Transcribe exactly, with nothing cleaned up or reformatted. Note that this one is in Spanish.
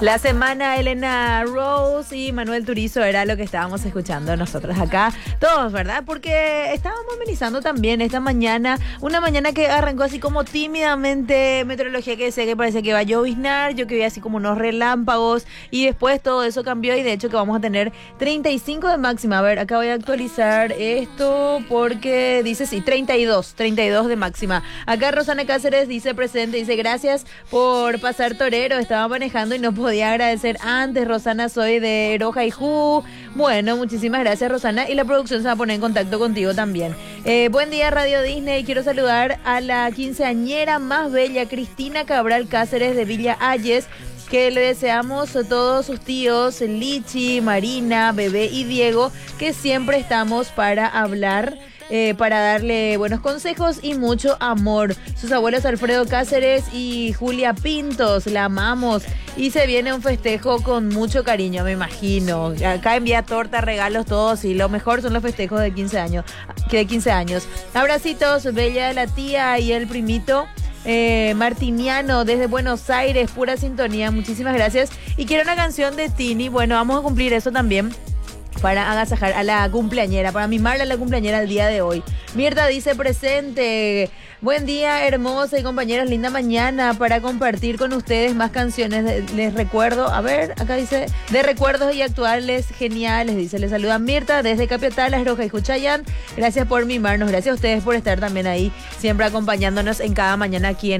La semana, Elena Rose y Manuel Turizo era lo que estábamos escuchando nosotros acá, todos, ¿verdad? Porque estábamos amenizando también esta mañana, una mañana que arrancó así como tímidamente, meteorología que decía que parecía que iba a lloviznar, yo que vi así como unos relámpagos y después todo eso cambió y de hecho que vamos a tener treinta y cinco de máxima. A ver, acá voy a actualizar esto porque dice sí, treinta y dos, treinta y dos de máxima. Acá Rosana Cáceres dice presente, dice gracias por pasar torero, estaba manejando y no podía Podía agradecer antes, Rosana, soy de Roja y Ju. Bueno, muchísimas gracias, Rosana, y la producción se va a poner en contacto contigo también. Eh, buen día, Radio Disney, quiero saludar a la quinceañera más bella, Cristina Cabral Cáceres de Villa Ayes, que le deseamos a todos sus tíos, Lichi, Marina, Bebé y Diego, que siempre estamos para hablar, Eh, para darle buenos consejos y mucho amor. Sus abuelos Alfredo Cáceres y Julia Pintos, la amamos. Y se viene un festejo con mucho cariño, me imagino. Acá envía torta, regalos, todos. Y lo mejor son los festejos de quince años. Que de quince años. Abracitos, bella de la tía y el primito. Eh, Martiniano desde Buenos Aires, pura sintonía. Muchísimas gracias. Y quiero una canción de Tini. Bueno, vamos a cumplir eso también, para agasajar a la cumpleañera, para mimarle a la cumpleañera el día de hoy. Mirta dice presente. Buen día, hermosa y compañeros, linda mañana para compartir con ustedes más canciones. Les recuerdo, a ver, acá dice, de recuerdos y actuales geniales, dice, les saluda Mirta desde Capiatá, Roja y Juchayán. Gracias por mimarnos, gracias a ustedes por estar también ahí, siempre acompañándonos en cada mañana aquí en